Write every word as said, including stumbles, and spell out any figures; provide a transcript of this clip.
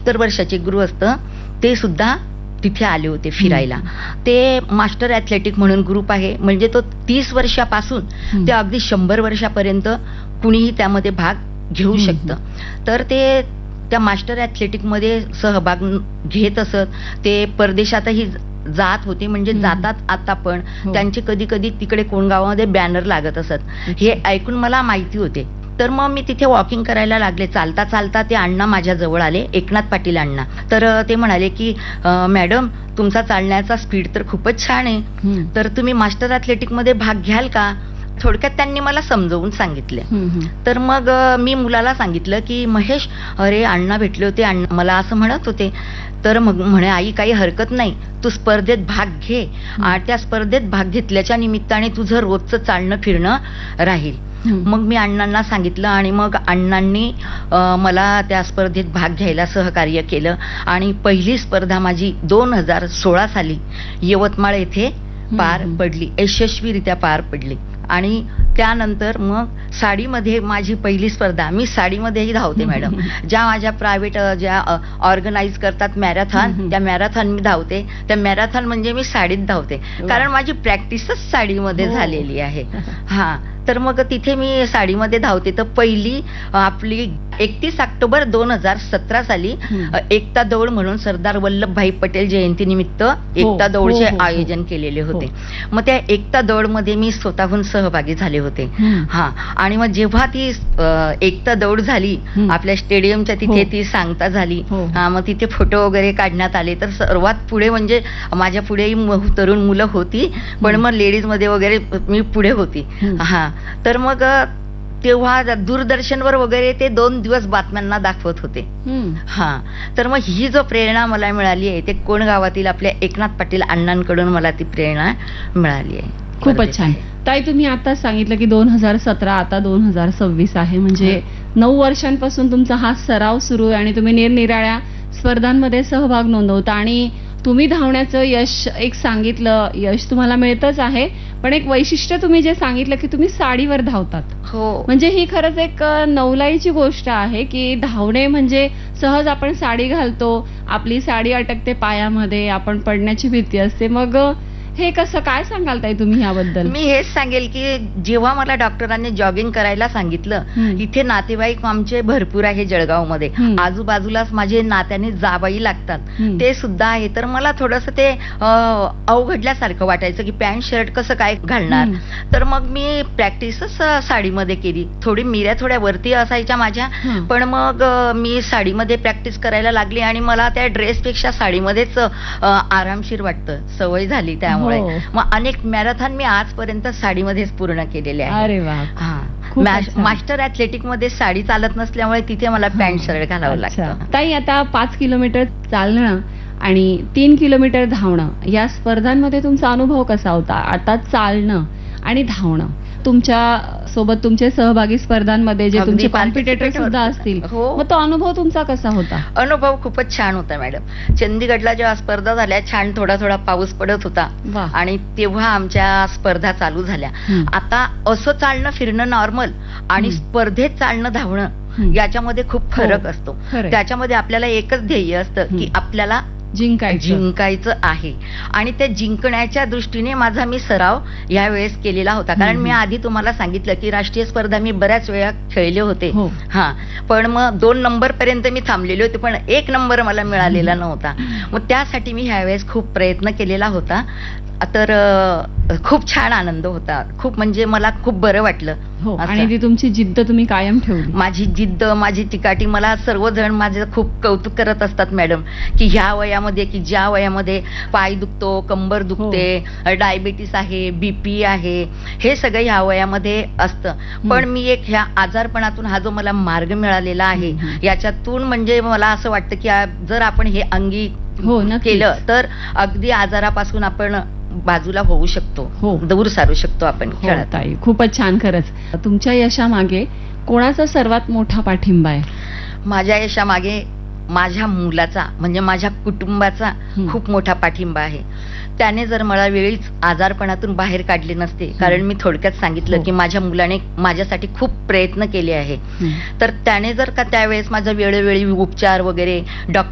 सत्तर वर्षाचे गृहस्थ ते सुद्धा तिथे आले होते फिरायला. ते मास्टर ॲथलेटिक म्हणून ग्रुप आहे, म्हणजे तो तीस वर्षापासून ते अगदी शंभर वर्षापर्यंत कुणीही त्यामध्ये भाग घेऊ शकतं. तर ते त्या मास्टर ॲथलेटिकमध्ये सहभाग घेत असत. ते परदेशातही जात होते, म्हणजे जातात आता पण. त्यांचे कधी कधी तिकडे कोणगावामध्ये बॅनर लागत असत. हे ऐकून मला माहिती होते. तर मग मी तिथे वॉकिंग करायला लागले. चालता चालता ते अण्णा माझ्या जवळ आले, एकनाथ पाटील अण्णा. तर ते म्हणाले की मॅडम, तुमचा चालण्याचा स्पीड तर खूपच छान आहे, तर तुम्ही मास्टर ॲथलेटिक मध्ये भाग घ्याल का? थोडक्यात त्यांनी मला समजवून सांगितले. तर मग मी मुलाला सांगितलं की महेश, अरे अण्णा भेटले होते, मला असं म्हणत होते. तर मग म्हणे, आई काही हरकत नाही, तू स्पर्धेत भाग घे. आणि त्या स्पर्धेत भाग घेतल्याच्या निमित्ताने तुझं रोजचं चालणं फिरणं राहील. मग मी अण्णांना सांगितलं आणि मग अण्णांनी मला त्या स्पर्धेत भाग घ्यायला सहकार्य केलं. आणि पहिली स्पर्धा माझी दोन हजार सोळा साली यवतमाळ येथे पार पडली, यशस्वीरित्या पार पडली. आणि त्यानंतर मग साडीमध्ये माझी पहिली स्पर्धा, मी साडीमध्येही धावते मॅडम. ज्या माझ्या प्रायव्हेट ज्या ऑर्गनाईज करतात मॅरेथॉन, त्या मॅरेथॉन मी धावते. त्या मॅरेथॉन म्हणजे मी साडीत धावते, कारण माझी प्रॅक्टिसच साडीमध्ये झालेली आहे. हा, तर मग तिथे मी साडीमध्ये धावते. तर पहिली आपली एकतीस ऑक्टोबर दोन हजार सतरा साली एकता दौड म्हणून सरदार वल्लभभाई पटेल जयंती निमित्त एकता दौडचे आयोजन केलेले होते. मग त्या एकता दौड मध्ये मी स्वतःहून सहभागी झाले होते. हा, आणि मग जेव्हा ती एकता दौड झाली आपल्या स्टेडियमच्या तिथे, ती सांगता झाली, मग तिथे फोटो वगैरे काढण्यात आले. तर सर्वात पुढे म्हणजे माझ्या पुढेही तरुण मुलं होती, पण मग लेडीज मध्ये वगैरे मी पुढे होती. हा, तर मग तेव्हा दूरदर्शनवर वगैरे ते दोन दिवस बातम्यांना दाखवत होते. हा, तर मग ही जो प्रेरणा मला मिळाली आहे ते कोण गावातील आपल्या एकनाथ पाटील अण्णांकडून मला ती प्रेरणा मिळाली आहे. खूपच छान. ताई, तुम्ही आता सांगितलं की दोन हजार सतरा आता दोन हजार सव्वीस आहे, म्हणजे नऊ वर्षांपासून तुमचा हा सराव सुरू आहे आणि तुम्ही निरनिराळ्या स्पर्धांमध्ये सहभाग नोंदवता. आणि तुम्ही धावण्याचं यश एक सांगितलं, यश तुम्हाला मिळतच आहे, पण एक वैशिष्ट्य तुम्ही जे सांगितलं की तुम्ही साडीवर धावतात. हो, म्हणजे ही खरंच एक नवलाईची गोष्ट आहे की धावणे म्हणजे सहज आपण साडी घालतो, आपली साडी अटकते पायामध्ये, आपण पडण्याची भीती असते. मग हे कसं, काय सांगाल ताई तुम्ही याबद्दल? मी हेच सांगेल की जेव्हा मला डॉक्टरांनी जॉगिंग करायला सांगितलं, इथे नातेवाईक आमचे भरपूर आहे जळगावमध्ये, आजूबाजूलाच माझे नात्याने जाबाई लागतात, ते सुद्धा आहे. तर मला थोडस ते अवघडल्यासारखं वाटायचं की पॅन्ट शर्ट कसं काय घालणार. तर मग मी प्रॅक्टिसच साडीमध्ये केली. थोडी मिऱ्या थोड्या वरती असायच्या माझ्या, पण मग मी साडीमध्ये प्रॅक्टिस करायला लागली आणि मला त्या ड्रेसपेक्षा साडीमध्येच आरामशीर वाटतं, सवय झाली. त्यामुळे मग अनेक मॅरेथॉन मी आजपर्यंत साडीमध्येच पूर्ण केलेले आहे. अरे वा. मास्टर ॲथलेटिक मध्ये साडी चालत नसल्यामुळे तिथे मला पॅन्ट शर्ट घालावं लागतं. ताई, आता पाच किलोमीटर चालणं आणि तीन किलोमीटर धावणं या स्पर्धांमध्ये तुमचा अनुभव कसा होता? आता चालणं आणि धावणं, तुमच्या सोबत तुमचे सहभागी स्पर्धांमध्ये जे तुमचे कॉम्पिटिटर सुद्धा असतील, मग तो अनुभव तुमचा कसा होता? अनुभव खूपच छान होता मॅडम. चंदीगडला जेव्हा स्पर्धा झाल्या, छान थोडा थोडा पाऊस पडत होता आणि तेव्हा आमच्या स्पर्धा चालू झाल्या. आता असं चालणं फिरणं नॉर्मल आणि स्पर्धेत चालणं धावणं याच्यामध्ये खूप फरक असतो. त्याच्यामध्ये आपल्याला एकच ध्येय असतं की आपल्याला जिंकायचं जिंकायचं आहे. आणि त्या जिंकण्याच्या दृष्टीने माझा मी सराव यावेळेस केलेला होता. कारण मी आधी तुम्हाला सांगितलं की राष्ट्रीय स्पर्धा मी बऱ्याच वेळा खेळले होते. हा, पण मग दोन नंबर पर्यंत मी थांबलेले होते, पण एक नंबर मला मिळालेला नव्हता. मग त्यासाठी मी ह्यावेळेस खूप प्रयत्न केलेला होता. तर खूप छान आनंद होता, खूप म्हणजे मला खूप बरं वाटलं. आणि ती तुमची जिद्द तुम्ही कायम ठेवली. माझी जिद्द, माझी चिकाटी, मला सर्वजण माझे खूप कौतुक करत असतात मॅडम, की ह्या वयामध्ये, की ज्या वयामध्ये पाय दुखतो, कंबर दुखते, डायबिटीस आहे, बीपी आहे, हे सगळं ह्या वयामध्ये असतं. पण मी एक ह्या आजारपणातून हा जो मला मार्ग मिळालेला आहे, याच्यातून म्हणजे मला असं वाटतं की जर आपण हे अंगी केलं तर अगदी आजारापासून आपण बाजूला होऊ शकतो, दूर सारू शकतो आपण खेळत. खूपच छान. खरंच तुमच्या यशामागे कोणाचा सर्वात मोठा पाठिंबा आहे? माझ्या यशामागे माझ्या मुलाचा, म्हणजे माझ्या कुटुंबाचा खूप मोठा पाठिंबा आहे. त्याने जर मला वेळीच आजारपणातून बाहेर काढले नसते, कारण मी थोडक्यात सांगितलं की माझ्या मुलाने माझ्यासाठी खूप प्रयत्न केले आहे, तर त्याने जर का त्यावेळेस माझा वेळोवेळी उपचार वगैरे डॉक्टर